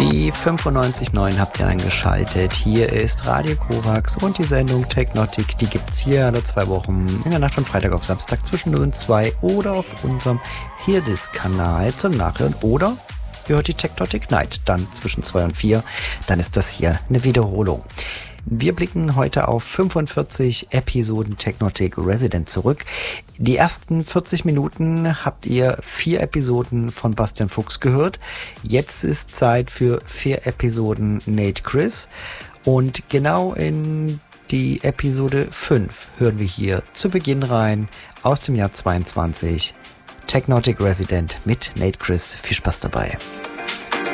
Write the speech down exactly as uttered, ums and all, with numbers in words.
Die fünfundneunzig Komma neun habt ihr eingeschaltet. Hier ist Radio Korax und die Sendung Technotic. Die gibt's hier alle zwei Wochen in der Nacht von Freitag auf Samstag zwischen null und zwei oder auf unserem Heardis-Kanal zum Nachhören. Oder ihr hört die Technotic Night dann zwischen zwei und vier. Dann ist das hier eine Wiederholung. Wir blicken heute auf fünfundvierzig Episoden Technotic Resident zurück. Die ersten vierzig Minuten habt ihr vier Episoden von Bastian Fuchs gehört. Jetzt ist Zeit für vier Episoden Nate Chris. Und genau in die Episode fünf hören wir hier zu Beginn rein aus dem Jahr zweiundzwanzig. Technotic Resident mit Nate Chris. Viel Spaß dabei.